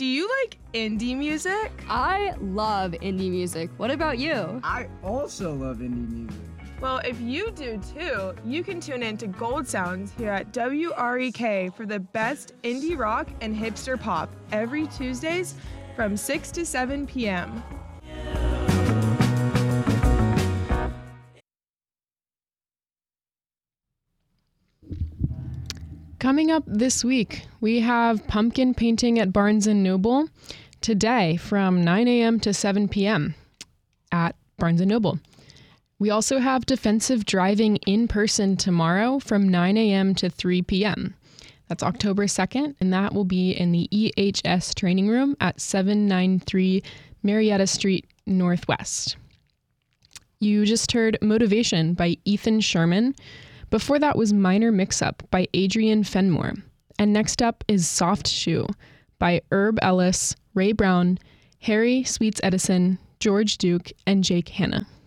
Do you like indie music? I love indie music. What about you? I also love indie music. Well, if you do too, you can tune in to Gold Sounds here at WREK for the best indie rock and hipster pop every Tuesdays from 6 to 7 p.m. Coming up this week, we have pumpkin painting at Barnes & Noble today from 9 a.m. to 7 p.m. at Barnes & Noble. We also have defensive driving in person tomorrow from 9 a.m. to 3 p.m. That's October 2nd, and that will be in the EHS training room at 793 Marietta Street Northwest. You just heard Motivation by Ethan Sherman. Before that was Minor Mix-Up by Adrian Fenmore. And next up is Soft Shoe by Herb Ellis, Ray Brown, Harry Sweets Edison, George Duke, and Jake Hanna.